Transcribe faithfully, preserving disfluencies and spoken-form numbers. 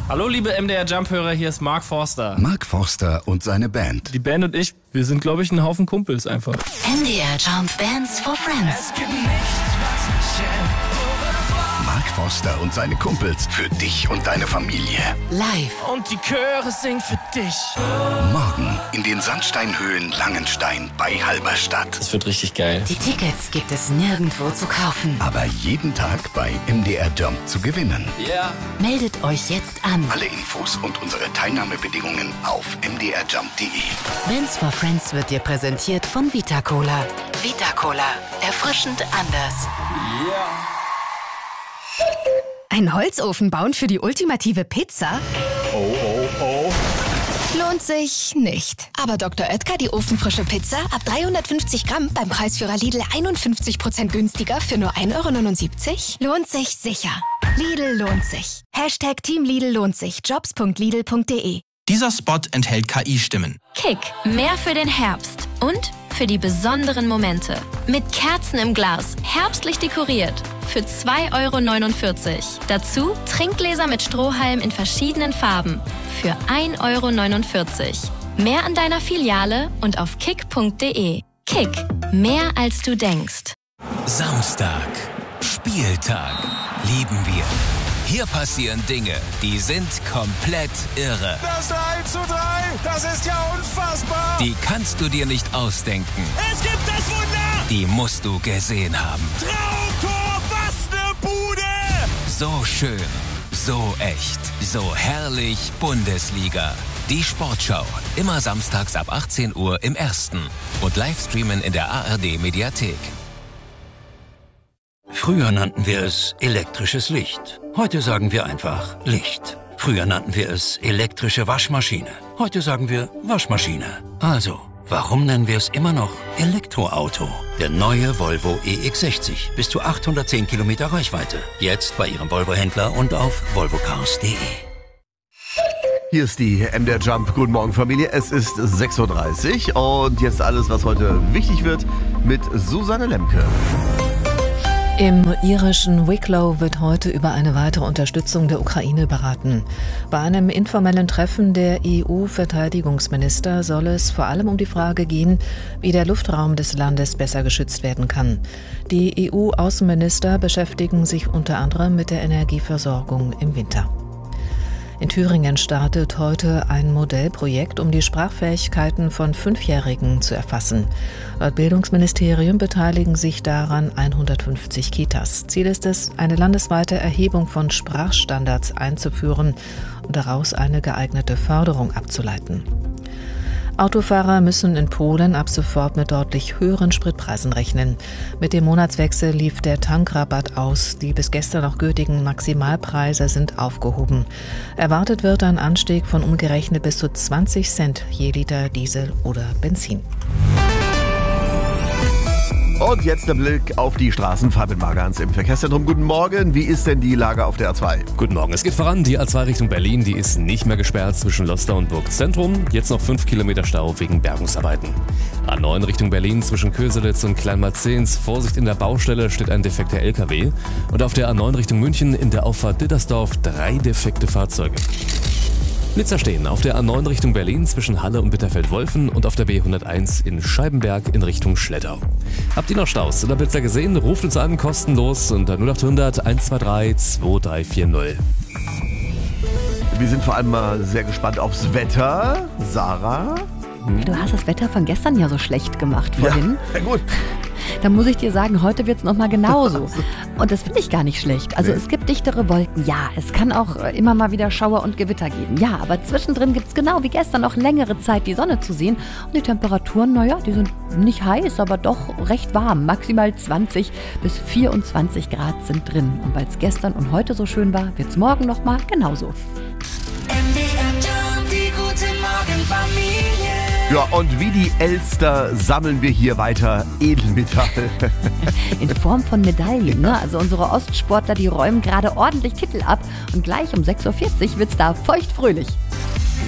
Hallo liebe M D R Jump-Hörer, hier ist Mark Forster. Mark Forster und seine Band. Die Band und ich, wir sind glaube ich ein Haufen Kumpels einfach. M D R Jump Bands for Friends. Mark Forster und seine Kumpels für dich und deine Familie. Live. Und die Chöre singen für dich. Morgen in den Sandsteinhöhlen Langenstein bei Halberstadt. Das wird richtig geil. Die Tickets gibt es nirgendwo zu kaufen. Aber jeden Tag bei M D R Jump zu gewinnen. Ja. Yeah. Meldet euch jetzt an. Alle Infos und unsere Teilnahmebedingungen auf m d r jump punkt d e. Bands for Friends wird dir präsentiert von Vita Cola. Vita Cola. Erfrischend anders. Ja. Yeah. Ein Holzofen bauen für die ultimative Pizza? Oh, oh, oh. Lohnt sich nicht. Aber Doktor Oetker, die ofenfrische Pizza, ab dreihundertfünfzig Gramm beim Preisführer Lidl einundfünfzig Prozent günstiger für nur ein Euro neunundsiebzig? Lohnt sich sicher. Lidl lohnt sich. Hashtag Team Lidl lohnt sich. jobs punkt lidl punkt de. Dieser Spot enthält K I-Stimmen. Kick, mehr für den Herbst und für die besonderen Momente. Mit Kerzen im Glas, herbstlich dekoriert. Für zwei Euro neunundvierzig. Dazu Trinkgläser mit Strohhalm in verschiedenen Farben. Für ein Euro neunundvierzig. Mehr an deiner Filiale und auf kick punkt de. Kick, mehr als du denkst. Samstag, Spieltag, lieben wir. Hier passieren Dinge, die sind komplett irre. Das eins zu drei, das ist ja unfassbar. Die kannst du dir nicht ausdenken. Es gibt das Wunder. Die musst du gesehen haben. Traumtor, was ne Bude. So schön, so echt, so herrlich Bundesliga. Die Sportschau, immer samstags ab achtzehn Uhr im Ersten und Livestreamen in der A R D-Mediathek. Früher nannten wir es elektrisches Licht. Heute sagen wir einfach Licht. Früher nannten wir es elektrische Waschmaschine. Heute sagen wir Waschmaschine. Also, warum nennen wir es immer noch Elektroauto? Der neue Volvo E X sechzig. Bis zu achthundertzehn Kilometer Reichweite. Jetzt bei Ihrem Volvo-Händler und auf volvo cars punkt de. Hier ist die M D R Jump. Guten Morgen, Familie. Es ist sechs Uhr dreißig und jetzt alles, was heute wichtig wird, mit Susanne Lemke. Im irischen Wicklow wird heute über eine weitere Unterstützung der Ukraine beraten. Bei einem informellen Treffen der E U-Verteidigungsminister soll es vor allem um die Frage gehen, wie der Luftraum des Landes besser geschützt werden kann. Die E U-Außenminister beschäftigen sich unter anderem mit der Energieversorgung im Winter. In Thüringen startet heute ein Modellprojekt, um die Sprachfähigkeiten von Fünfjährigen zu erfassen. Laut Bildungsministerium beteiligen sich daran hundertfünfzig Kitas. Ziel ist es, eine landesweite Erhebung von Sprachstandards einzuführen und daraus eine geeignete Förderung abzuleiten. Autofahrer müssen in Polen ab sofort mit deutlich höheren Spritpreisen rechnen. Mit dem Monatswechsel lief der Tankrabatt aus. Die bis gestern noch gültigen Maximalpreise sind aufgehoben. Erwartet wird ein Anstieg von umgerechnet bis zu zwanzig Cent je Liter Diesel oder Benzin. Und jetzt der Blick auf die Straßen. Fabian Margans im Verkehrszentrum. Guten Morgen. Wie ist denn die Lage auf der A zwei? Guten Morgen. Es geht voran. Die A zwei Richtung Berlin, die ist nicht mehr gesperrt zwischen Loster und Burgzentrum. Jetzt noch fünf Kilometer Stau wegen Bergungsarbeiten. A neun Richtung Berlin zwischen Köselitz und Kleinmarzehns. Vorsicht, in der Baustelle steht ein defekter L K W. Und auf der A neun Richtung München in der Auffahrt Dittersdorf drei defekte Fahrzeuge. Blitzer stehen auf der A neun Richtung Berlin zwischen Halle und Bitterfeld-Wolfen und auf der B hunderteins in Scheibenberg in Richtung Schlettau. Habt ihr noch Staus oder Blitzer gesehen? Ruft uns an, kostenlos unter null acht hundert eins zwei drei zwei drei vier null. Wir sind vor allem mal sehr gespannt aufs Wetter. Sarah? Hm? Du hast das Wetter von gestern ja so schlecht gemacht vorhin. Ja, gut. Dann muss ich dir sagen, heute wird es nochmal genauso. Und das finde ich gar nicht schlecht. Also nee. Es gibt dichtere Wolken, ja. Es kann auch immer mal wieder Schauer und Gewitter geben. Ja, aber zwischendrin gibt es genau wie gestern noch längere Zeit, die Sonne zu sehen. Und die Temperaturen, naja, die sind nicht heiß, aber doch recht warm. Maximal zwanzig bis vierundzwanzig Grad sind drin. Und weil es gestern und heute so schön war, wird es morgen nochmal genauso. M D R Jump, die gute Morgenfamilie. Ja, und wie die Elster sammeln wir hier weiter Edelmetalle. In Form von Medaillen, ne? Also unsere Ostsportler, die räumen gerade ordentlich Titel ab. Und gleich um sechs Uhr vierzig wird's da feuchtfröhlich.